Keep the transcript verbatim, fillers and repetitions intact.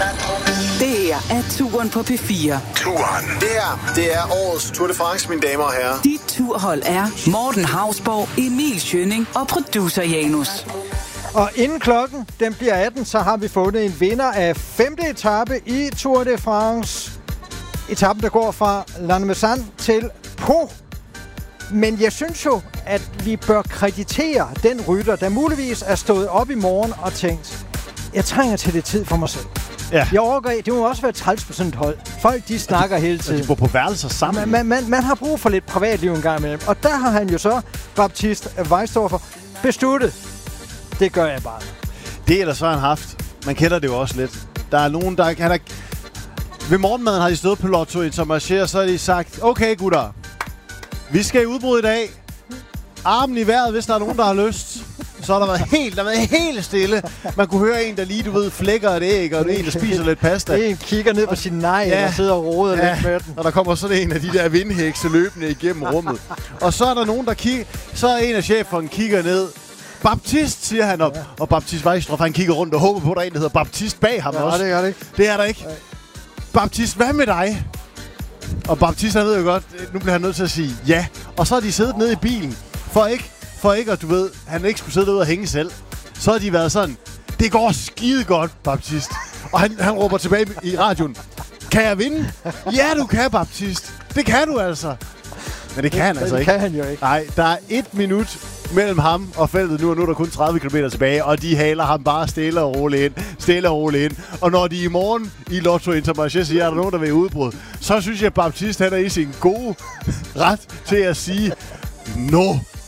Det her er Turen på P fire. Turen. Det her, det er årets Tour de France, mine damer og herrer. Dit turhold er Morten Hausborg, Emil Schønning og producer Janus. Og inden klokken den bliver atten, så har vi fundet en vinder af femte etape i Tour de France. Etappen, der går fra Lannemezan til Pau. Men jeg synes jo, at vi bør kreditere den rytter, der muligvis er stået op i morgen og tænkt, jeg trænger til det tid for mig selv. Ja. Jeg overgår, det må også være træls på sådan et hold. Folk, de snakker hele tiden. Og de bor på værelser sammen. Man, man, man har brug for lidt privatliv en gang imellem. Og der har han jo så, Baptiste Weisdorfer, besluttet. Det gør jeg bare. Det eller så har han haft. Man kender det jo også lidt. Der er nogen, der kan... Ved morgenmaden har de stået på Lotto Intermarché, og så har de sagt, okay gutter, vi skal i udbrud i dag. Armen i vejret, hvis der er nogen, der har lyst. Så har der været helt, der har været helt stille. Man kunne høre en, der lige, du ved, flækker et æg, og en, der spiser lidt pasta. En kigger ned på sin nej, ja. Og sidder og roder ja. lidt med den. Og der kommer sådan en af de der vindhekse løbende igennem rummet. Og så er der nogen, der kigger... Så er en af cheferne kigger ned. Baptiste, siger han op. Ja. Og Baptiste Weisdorfer, han kigger rundt og håber på, at der er en, der hedder Baptiste bag ham ja, også. det er det ikke. Det er der ikke. Ja. Baptiste, hvad med dig? Og Baptiste, han ved jo godt, nu bliver han nødt til at sige ja. Og så har de siddet nede i bilen, for ikke, for ikke at du ved, han ikke skulle sidde derude og hænge selv. Så har de været sådan, det går skide godt, Baptiste. Og han, han råber tilbage i radioen, kan jeg vinde? Ja, du kan, Baptiste. Det kan du altså. Men det kan han altså det ikke. Det kan han jo ikke. Nej, der er et minut mellem ham og feltet nu, og nu er der kun tredive kilometer tilbage, og de haler ham bare stille og roligt ind, stille og roligt ind. Og når de i morgen i Lotto Intermarché siger, at der er nogen, der vil i udbrud, så synes jeg, at Baptiste han er i sin gode ret til at sige, no,